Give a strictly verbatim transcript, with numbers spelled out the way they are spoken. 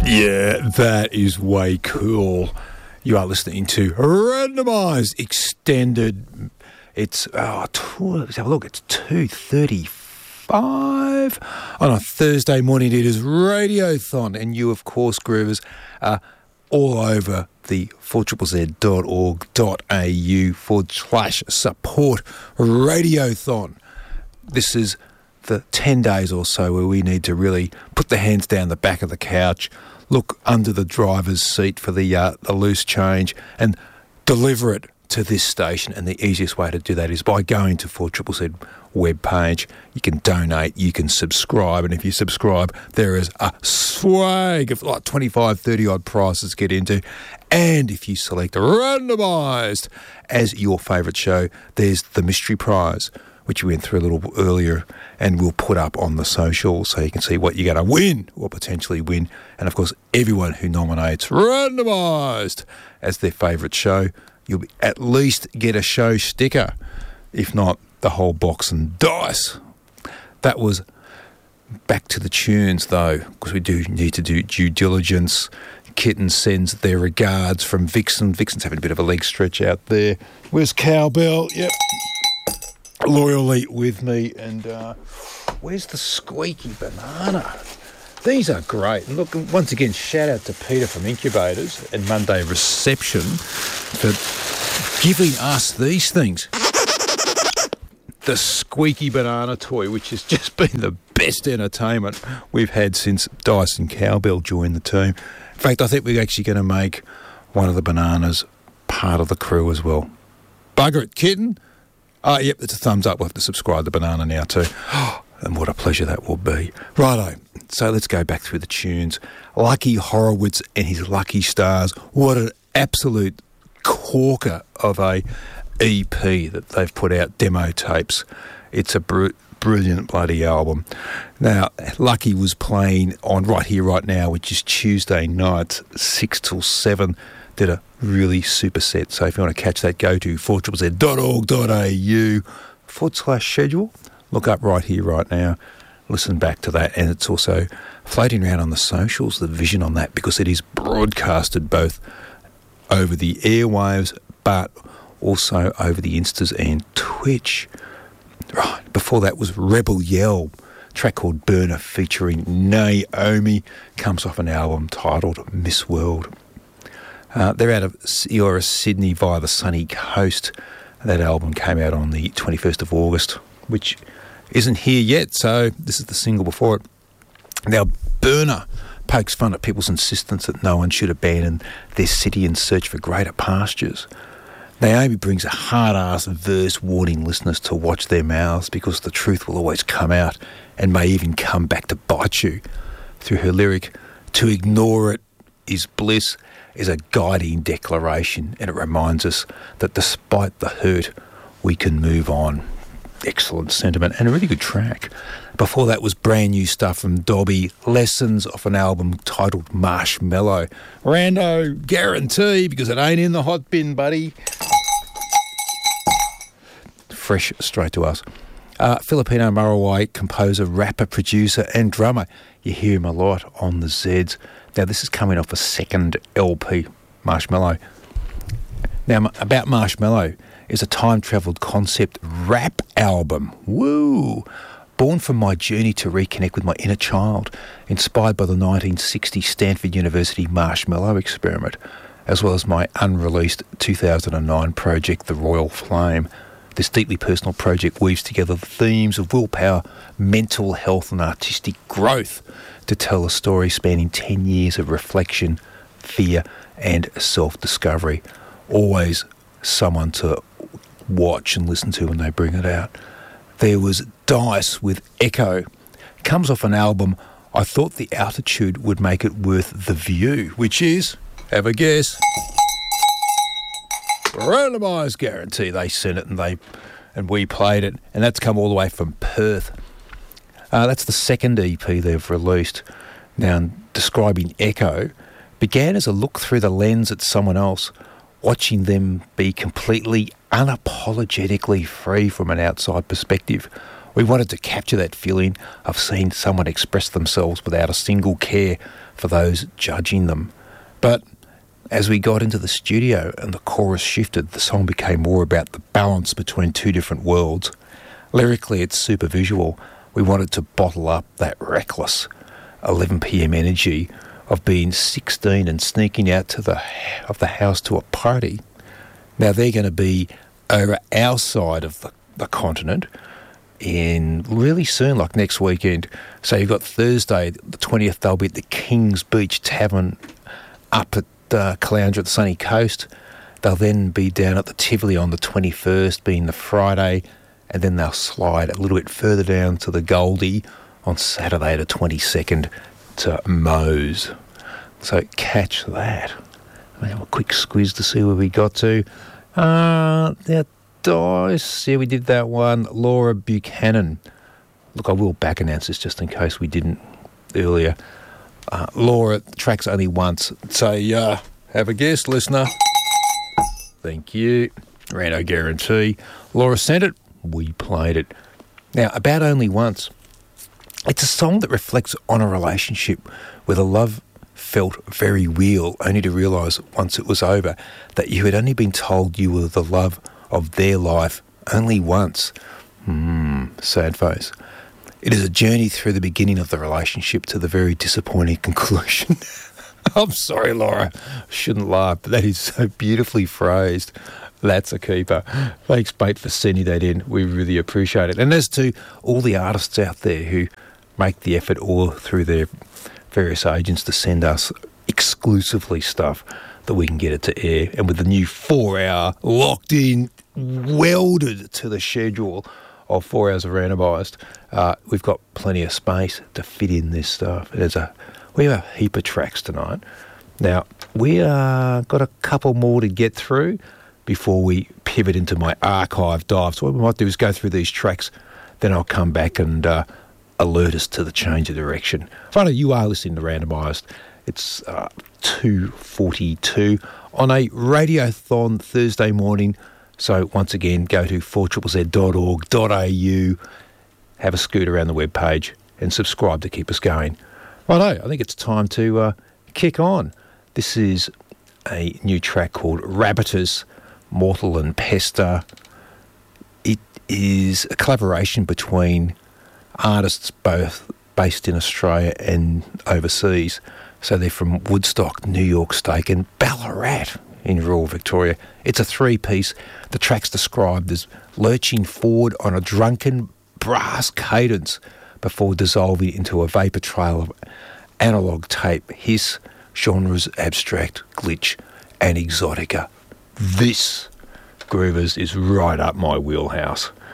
Yeah, that is way cool. You are listening to Randomised Extended. It's, oh, let's have a look, it's two thirty-five on a Thursday morning. It is Radiothon, and you, of course, Groovers, are all over the four Z Z Z dot org dot a u forward slash support Radiothon. This is the ten days or so where we need to really put the hands down the back of the couch, look under the driver's seat for the, uh, the loose change, and deliver it to this station. And the easiest way to do that is by going to four Z Z Z webpage. You can donate, you can subscribe, and if you subscribe, there is a swag of like twenty-five, thirty odd prizes to get into. And if you select Randomised as your favourite show, there's the mystery prize, which we went through a little earlier, and we'll put up on the social so you can see what you're going to win or potentially win. And, of course, everyone who nominates Randomised as their favourite show, you'll at least get a show sticker, if not the whole box and dice. That was back to the tunes, though, because we do need to do due diligence. Kitten sends their regards from Vixen. Vixen's having a bit of a leg stretch out there. Where's Cowbell? Yep. Loyally with me. And uh, where's the squeaky banana? These are great. And look, once again, shout out to Peter from Incubators and Monday Reception for giving us these things. The squeaky banana toy, which has just been the best entertainment we've had since Dyson Cowbell joined the team. In fact, I think we're actually going to make one of the bananas part of the crew as well. Bugger it, Kitten. Oh, yep, it's a thumbs up. We'll have to subscribe to Banana now too. And what a pleasure that will be. Righto, so let's go back through the tunes. Lucky Horowitz and his Lucky Stars. What an absolute corker of a E P that they've put out, demo tapes. It's a br- brilliant bloody album. Now, Lucky was playing on Right Here, Right Now, which is Tuesday night, six till seven. Did a really super set. So if you want to catch that, go to four Z Z Z dot org dot a u forward slash schedule. Look up Right Here, Right Now. Listen back to that. And it's also floating around on the socials, the vision on that, because it is broadcasted both over the airwaves, but also over the Instas and Twitch. Right, before that was Rebel Yell, a track called Burner featuring Naomi, comes off an album titled Miss World. Uh, they're out of Eora, Sydney via the Sunny Coast. That album came out on the twenty-first of August, which isn't here yet, so this is the single before it. Now, Burner pokes fun at people's insistence that no one should abandon their city and search for greater pastures. Naomi brings a hard-ass verse warning listeners to watch their mouths because the truth will always come out and may even come back to bite you. Through her lyric, to ignore it is bliss is a guiding declaration, and it reminds us that despite the hurt, we can move on. Excellent sentiment and a really good track. Before that was brand new stuff from Dobby, Lessons off an album titled Marshmallow. Rando guarantee, because it ain't in the hot bin, buddy. Fresh straight to us. Uh, Filipino Marawai composer, rapper, producer and drummer. You hear him a lot on the Zeds. Now this is coming off a second L P, Marshmallow. Now about Marshmallow is a time-travelled concept rap album. Woo! Born from my journey to reconnect with my inner child, inspired by the nineteen sixty Stanford University Marshmallow Experiment, as well as my unreleased two thousand nine project, The Royal Flame. This deeply personal project weaves together the themes of willpower, mental health and artistic growth to tell a story spanning ten years of reflection, fear and self-discovery. Always someone to watch and listen to when they bring it out. There was Dice with Echo. Comes off an album, I Thought the Altitude Would Make It Worth the View, which is, have a guess, Randomised guarantee. They sent it and they and we played it, and that's come all the way from Perth. Uh, that's the second E P they've released. Now, describing Echo, began as a look through the lens at someone else, watching them be completely unapologetically free from an outside perspective, We wanted to capture that feeling of seeing someone express themselves without a single care for those judging them. But as we got into the studio and the chorus shifted, the song became more about the balance between two different worlds. Lyrically, it's super visual. We wanted to bottle up that reckless eleven p.m. energy of being sixteen and sneaking out to the of the house to a party. Now, they're going to be over our side of the, the continent in really soon, like next weekend. So you've got Thursday, the twentieth, they'll be at the Kings Beach Tavern up at uh, Caloundra at the Sunny Coast. They'll then be down at the Tivoli on the twenty-first, being the Friday, and then they'll slide a little bit further down to the Goldie on Saturday the twenty-second to Moe's. So catch that. I'll have a quick squiz to see where we got to. Uh, that Dice, yeah, we did that one. Laura Buchanan. Look, I will back announce this just in case we didn't earlier. Uh, Laura, tracks only once. So, uh, have a guess, listener. Thank you. Rando guarantee. Laura sent it. We played it. Now, about only once. It's a song that reflects on a relationship where the love felt very real, only to realise once it was over that you had only been told you were the love of their life only once. Hmm, sad face. It is a journey through the beginning of the relationship to the very disappointing conclusion. I'm sorry, Laura. I shouldn't laugh, but that is so beautifully phrased. That's a keeper. Thanks, mate, for sending that in. We really appreciate it. And as to all the artists out there who make the effort all through their various agents to send us exclusively stuff that we can get it to air. And with the new four-hour locked-in, welded to the schedule of four hours of randomised, uh, we've got plenty of space to fit in this stuff. There's a we have a heap of tracks tonight. Now, we uh, got a couple more to get through before we pivot into my archive dive. So what we might do is go through these tracks, then I'll come back and uh, alert us to the change of direction. I know you are listening to Randomised. It's uh, two forty-two on a Radiothon Thursday morning. So once again, go to four z z dot org dot a u, have a scoot around the webpage and subscribe to keep us going. Righto, I think it's time to uh, kick on. This is a new track called Rabbitus, Mortal and Pester. It is a collaboration between artists both based in Australia and overseas. So they're from Woodstock, New York State, and Ballarat in rural Victoria. It's a three-piece. The track's described as lurching forward on a drunken brass cadence before dissolving into a vapour trail of analogue tape, hiss, genres, abstract, glitch, and exotica. This, Groovers, is right up my wheelhouse.